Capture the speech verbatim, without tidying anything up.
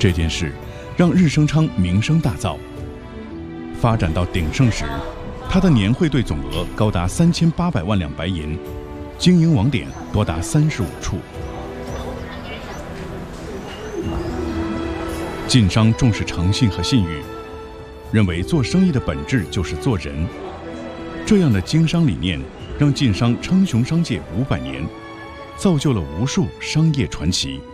这件事让日升昌名声大噪。发展到鼎盛时，他的年汇兑总额高达三千八百万两白银，经营网点多达三十五处。晋商重视诚信和信誉，认为做生意的本质就是做人。这样的经商理念让晋商称雄商界五百年，造就了无数商业传奇。